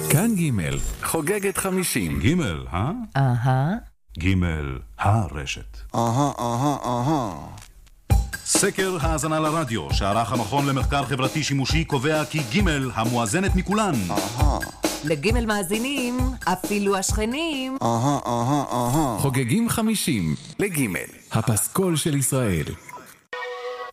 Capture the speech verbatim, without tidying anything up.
כאן ג' חוגגת חמישים. ג', אה? אהה. ג', הרשת. אהה, אהה, אהה. סקר האזנה לרדיו שערך המכון למחקר חברתי שימושי קובע כי ג' המואזנת מכולן. אהה. לג' מאזינים, אפילו השכנים. אהה, אהה, אהה. חוגגים חמישים לג' הפסקול של ישראל.